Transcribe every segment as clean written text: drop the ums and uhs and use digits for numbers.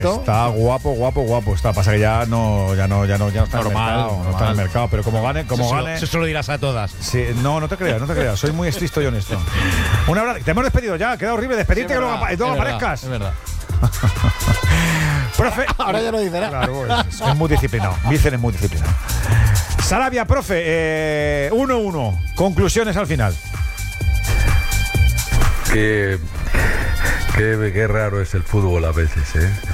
Está guapo. Está, pasa que ya no está en el mercado, no está en el mercado, pero como gane. Eso se lo dirás a todas. Sí, no te creas. Soy muy estricto y honesto. Un abrazo. Te hemos despedido ya, queda horrible despedirte, sí, que luego aparezcas. Es verdad. Profe. Ahora ya no dice nada. Claro, es muy disciplinado. Vicen es muy disciplinado. Sarabia, profe, 1-1. Conclusiones al final. Qué raro es el fútbol a veces,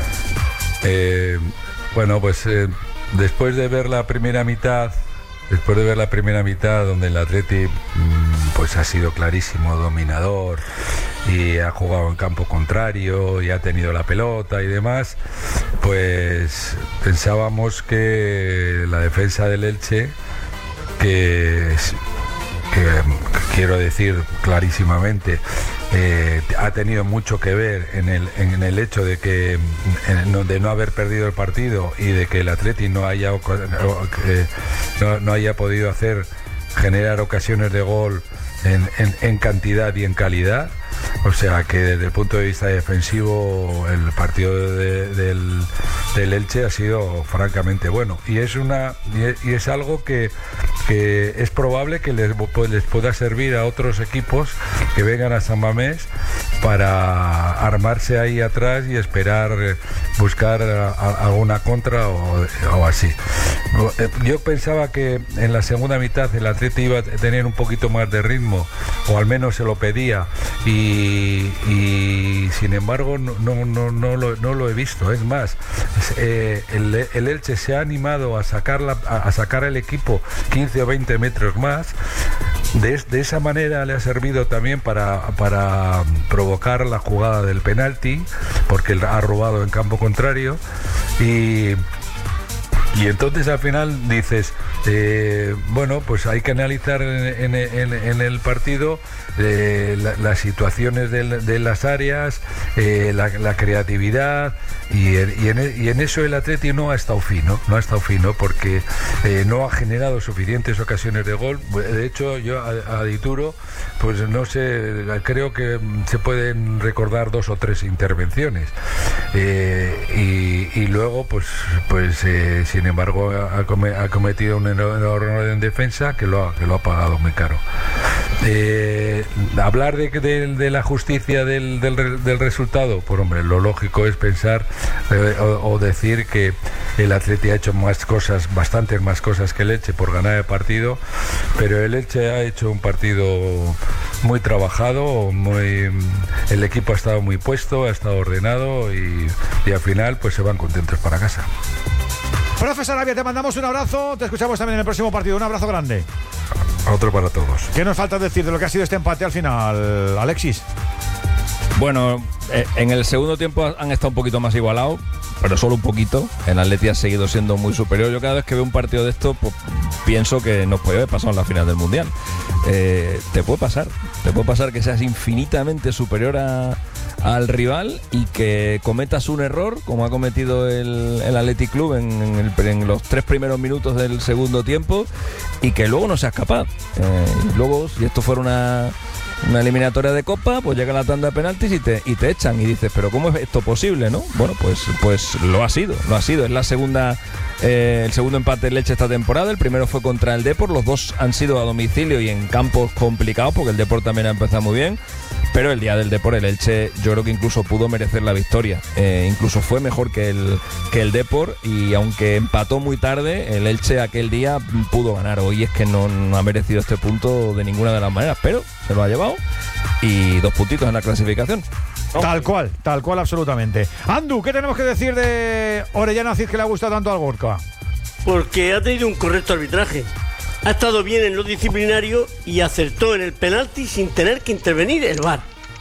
bueno, pues después de ver la primera mitad, donde el Atleti pues ha sido clarísimo dominador y ha jugado en campo contrario y ha tenido la pelota y demás, pues pensábamos que la defensa del Elche, que quiero decir clarísimamente, ha tenido mucho que ver en el hecho de no haber perdido el partido y de que el Atleti no haya podido generar ocasiones de gol en cantidad y en calidad. O sea que desde el punto de vista defensivo el partido del Elche ha sido francamente bueno y es algo que es probable que les pueda servir a otros equipos que vengan a San Mamés para armarse ahí atrás y esperar buscar alguna contra o así. Yo pensaba que en la segunda mitad el Atleti iba a tener un poquito más de ritmo, o al menos se lo pedía, y sin embargo no lo he visto. Es más, el Elche se ha animado a sacar el equipo 15 o 20 metros más. De esa manera le ha servido también para provocar la jugada del penalti, porque él ha robado en campo contrario, y entonces al final dices, bueno, pues hay que analizar en el partido las situaciones de las áreas, la creatividad, y en eso el Atleti no ha estado fino porque no ha generado suficientes ocasiones de gol. De hecho, yo a Dituro, pues no sé, creo que se pueden recordar 2 o 3 intervenciones, y luego pues sin embargo ha cometido un error en defensa que lo ha pagado muy caro. Hablar de la justicia del resultado, pues hombre, lo lógico es pensar o decir que el Atleti ha hecho bastantes más cosas que el Elche por ganar el partido, pero el Elche ha hecho un partido muy trabajado, el equipo ha estado muy puesto, ha estado ordenado, y al final pues se van contentos para casa. Profesor Sarabia, te mandamos un abrazo, te escuchamos también en el próximo partido. Un abrazo grande. Otro para todos. ¿Qué nos falta decir de lo que ha sido este empate al final, Alexis? Bueno, en el segundo tiempo han estado un poquito más igualados, pero solo un poquito. El Atleti ha seguido siendo muy superior. Yo cada vez que veo un partido de esto, pues pienso que nos puede haber pasado en la final del Mundial. Te puede pasar que seas infinitamente superior al rival y que cometas un error como ha cometido el Athletic Club en los 3 primeros minutos del segundo tiempo, y que luego no seas capaz. Luego, si esto fuera una eliminatoria de Copa, pues llega la tanda de penaltis y te echan, y dices, pero ¿cómo es esto posible, no? Bueno, pues lo ha sido. Es la segunda, el segundo empate del Elche esta temporada. El primero fue contra el Depor, los dos han sido a domicilio y en campos complicados, porque el Depor también ha empezado muy bien. Pero el día del Depor, el Elche, yo creo que incluso pudo merecer la victoria. Incluso fue mejor que el Depor, y aunque empató muy tarde, el Elche aquel día pudo ganar. Hoy es que no ha merecido este punto de ninguna de las maneras, pero se lo ha llevado, y 2 puntitos en la clasificación. Tal cual, absolutamente. Andu, ¿qué tenemos que decir de Orellana Cid, que le ha gustado tanto al Gorka? Porque ha tenido un correcto arbitraje. Ha estado bien en lo disciplinario y acertó en el penalti sin tener que intervenir el VAR.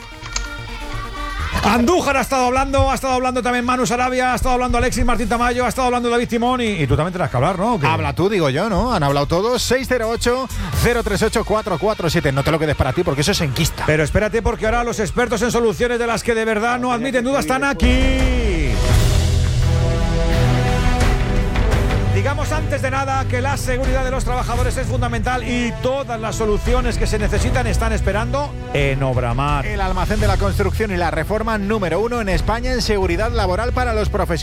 Andújar ha estado hablando también Manu Sarabia, ha estado hablando Alexis Martín Tamayo, ha estado hablando David Timón, y tú también tendrás que hablar, ¿no? Habla tú, digo yo, ¿no? Han hablado todos. 608-038-447. No te lo quedes para ti, porque eso es enquista. Pero espérate, porque ahora los expertos en soluciones de las que de verdad no admiten dudas están aquí. Digamos antes de nada que la seguridad de los trabajadores es fundamental, y todas las soluciones que se necesitan están esperando en Obramar. El almacén de la construcción y la reforma número 1 en España en seguridad laboral para los profesionales.